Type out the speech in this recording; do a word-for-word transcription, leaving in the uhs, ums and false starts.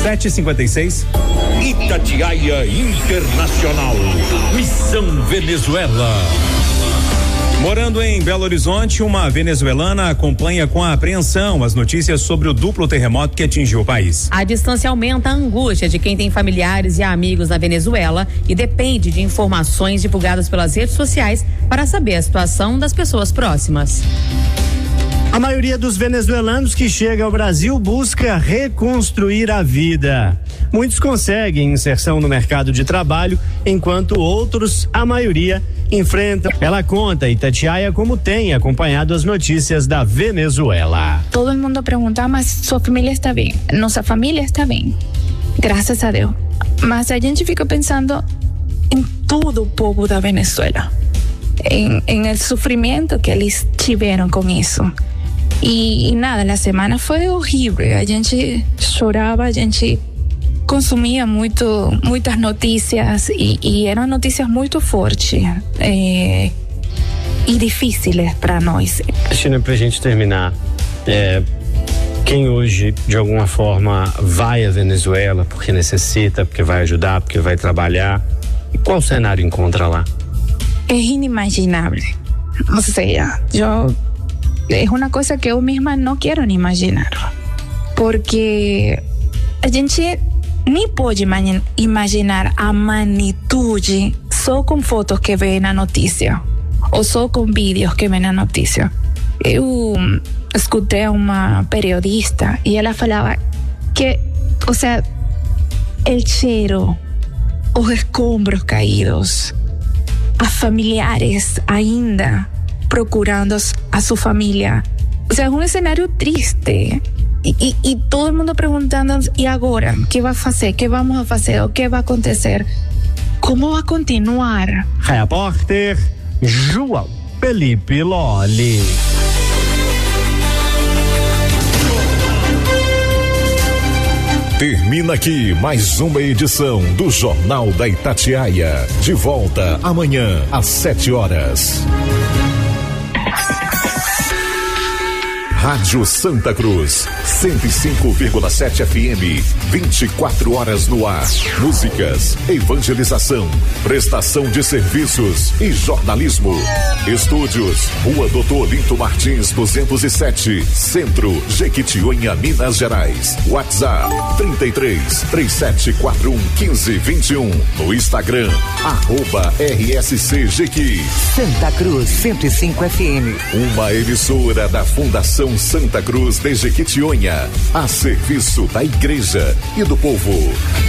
sete e cinquenta e seis. Itatiaia Internacional. Missão Venezuela. Morando em Belo Horizonte, uma venezuelana acompanha com a apreensão as notícias sobre o duplo terremoto que atingiu o país. A distância aumenta a angústia de quem tem familiares e amigos na Venezuela e depende de informações divulgadas pelas redes sociais para saber a situação das pessoas próximas. A maioria dos venezuelanos que chega ao Brasil busca reconstruir a vida. Muitos conseguem inserção no mercado de trabalho, enquanto outros, a maioria, enfrentam. Ela conta, Itatiaia, como tem acompanhado as notícias da Venezuela. Todo mundo pergunta, mas sua família está bem? Nossa família está bem, graças a Deus. Mas a gente fica pensando em todo o povo da Venezuela, em, em el sofrimento que eles tiveram com isso. E, e nada, a semana foi horrível. A gente chorava, a gente consumia muito, muitas notícias e, e eram notícias muito fortes é, e difíceis para nós. Cristina, pra gente terminar, é, quem hoje de alguma forma vai à Venezuela porque necessita, porque vai ajudar, porque vai trabalhar, qual cenário encontra lá? É inimaginável. Ou seja, eu é uma coisa que eu mesma não quero nem imaginar, porque a gente nem pode imaginar a magnitude só com fotos que vê na notícia ou só com vídeos que vê na notícia. Eu escutei uma periodista e ela falava que, ou seja, o cheiro, os escombros caídos, as familiares ainda procurando a sua família. O sea, é um cenário triste. E, e, e todo mundo perguntando, e agora? O que vai fazer? O que vamos fazer? O que vai acontecer? Como vai continuar? Repórter João Felipe Lolli. Termina aqui mais uma edição do Jornal da Itatiaia. De volta amanhã às sete horas. Rádio Santa Cruz, cento e cinco vírgula sete F M, vinte e quatro horas no ar. Músicas, evangelização, prestação de serviços e jornalismo. Estúdios, Rua Doutor Olinto Martins, duzentos e sete, Centro, Jequitinhonha, Minas Gerais. WhatsApp, trinta e três, três sete quatro um, quinze vinte e um. No Instagram, arroba R S C Jequi. Santa Cruz, cento e cinco F M. Uma emissora da Fundação Santa Cruz de Jequitinhonha, a serviço da igreja e do povo.